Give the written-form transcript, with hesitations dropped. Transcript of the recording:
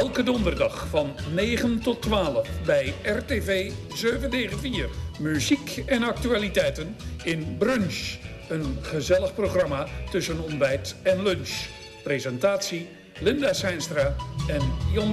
Elke donderdag van 9 tot 12 bij RTV 794. Muziek en actualiteiten in Brunch. Een gezellig programma tussen ontbijt en lunch. Presentatie Linda Seinstra en Jon